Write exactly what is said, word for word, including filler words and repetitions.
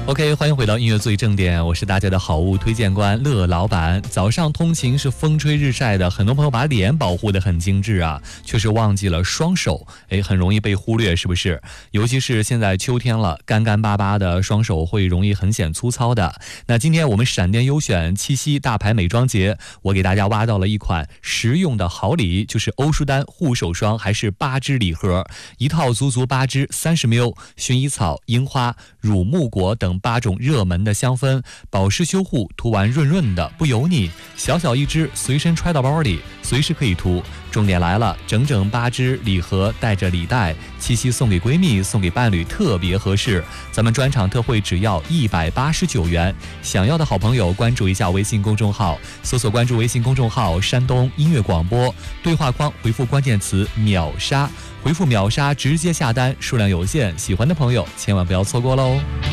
OK， 欢迎回到音乐最正点，我是大家的好物推荐官乐老板。早上通勤是风吹日晒的，很多朋友把脸保护得很精致啊，却是忘记了双手，哎，很容易被忽略，是不是？尤其是现在秋天了，干干巴巴的双手会容易很显粗糙的。那今天我们闪电优选七夕大牌美妆节，我给大家挖到了一款实用的好礼，就是欧舒丹护手霜，还是八支礼盒，一套足足八支，三十 ml， 薰衣草、樱花、乳木果等八种热门的香氛，保湿修护，涂完润润的，不油腻，小小一支，随身揣到包里，随时可以涂。重点来了，整整八支礼盒，带着礼袋，七夕送给闺蜜，送给伴侣，特别合适。咱们专场特惠只要一百八十九元，想要的好朋友关注一下微信公众号，搜索关注微信公众号山东音乐广播，对话框回复关键词秒杀，回复秒杀直接下单，数量有限，喜欢的朋友千万不要错过喽。